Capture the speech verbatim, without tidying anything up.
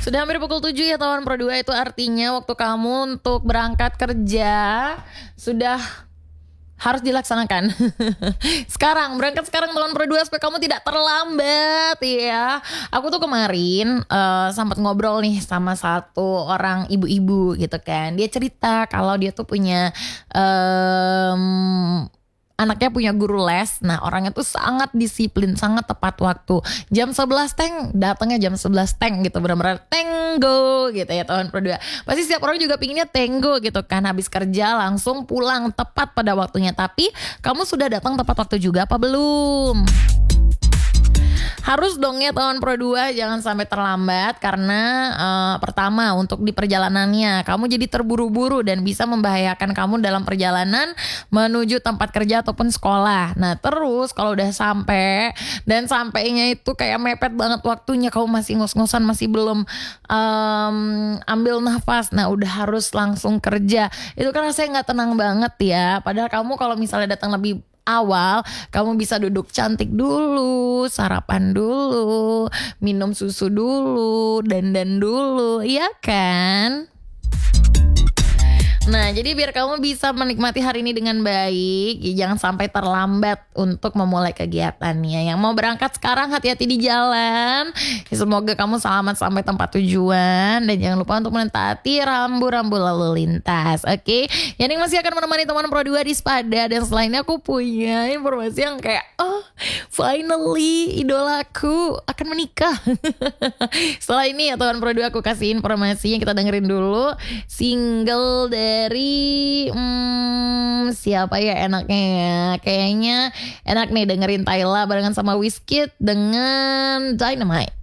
Sudah hampir pukul tujuh ya tahun Pro dua, itu artinya waktu kamu untuk berangkat kerja sudah harus dilaksanakan. Sekarang, berangkat sekarang tahun Pro dua supaya kamu tidak terlambat ya. Aku tuh kemarin uh, sempat ngobrol nih sama satu orang ibu-ibu gitu kan. Dia cerita kalau dia tuh punya um, anaknya punya guru les. Nah orangnya tuh sangat disiplin, sangat tepat waktu. Jam sebelas teng, datangnya jam sebelas teng gitu. Benar-benar tenggo gitu ya tahun Pro dua. Pasti setiap orang juga pinginnya tenggo gitu kan. Habis kerja langsung pulang tepat pada waktunya. Tapi kamu sudah datang tepat waktu juga apa belum? Harus dong ya tahun Pro dua, jangan sampai terlambat. Karena uh, pertama untuk di perjalanannya kamu jadi terburu-buru dan bisa membahayakan kamu dalam perjalanan menuju tempat kerja ataupun sekolah. Nah terus kalau udah sampai dan sampainya itu kayak mepet banget waktunya, kamu masih ngos-ngosan, masih belum um, ambil nafas, nah udah harus langsung kerja. Itu kan rasanya gak tenang banget ya. Padahal kamu kalau misalnya datang lebih awal, kamu bisa duduk cantik dulu, sarapan dulu, minum susu dulu, dandan dulu, iya kan? Nah jadi biar kamu bisa menikmati hari ini dengan baik, ya jangan sampai terlambat untuk memulai kegiatannya. Yang mau berangkat sekarang hati-hati di jalan ya, semoga kamu selamat sampai tempat tujuan. Dan jangan lupa untuk menentaati rambu-rambu lalu lintas. Oke, Yani masih akan menemani teman Pro dua di Spada. Dan selain aku punya informasi yang kayak, oh finally idolaku akan menikah. Setelah ini ya teman Pro dua, aku kasih informasinya. Kita dengerin dulu single dari dari hmm, siapa ya enaknya ya? Kayaknya enak nih dengerin Tyla barengan sama Wizkid dengan Dynamite.